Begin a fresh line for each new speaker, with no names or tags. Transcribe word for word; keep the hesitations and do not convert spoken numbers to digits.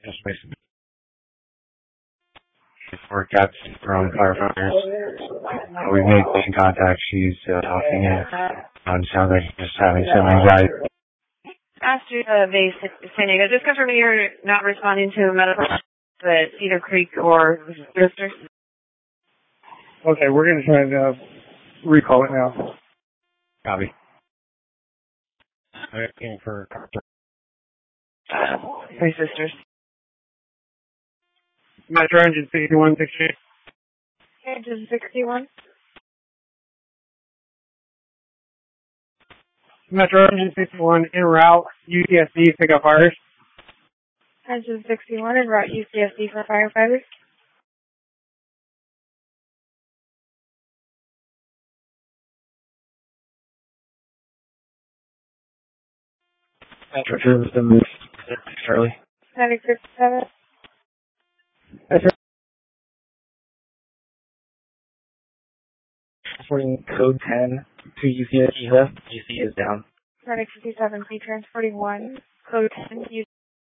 Just wait. Before got from firefighters. Uh, we made in contact. She's uh, talking and um, sounds like she's just having some anxiety.
Astrid uh, Base, San Diego. Just confirming you're not responding to medical at Cedar Creek or Brewster.
Okay, we're going to try to uh, recall it now.
Copy. I'm looking for Carter.
Uh, Three Sisters.
Metro Engine sixty-one sixty.
Engine sixty-one.
Metro Engine sixty-one en route, U T S D, pick up fires.
Engine sixty-one en route U C S D for firefighters.
Metro Tourism, Charlie.
Medic fifty-seven.
Metro.
Transporting code ten to U C S D left. U C is down.
Medic fifty-seven, P transporting one. Code ten,